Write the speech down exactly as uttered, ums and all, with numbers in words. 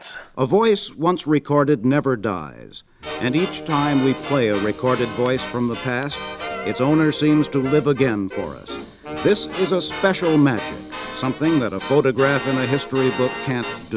A voice once recorded never dies, and each time we play a recorded voice from the past, its owner seems to live again for us. This is a special magic, something that a photograph in a history book can't do.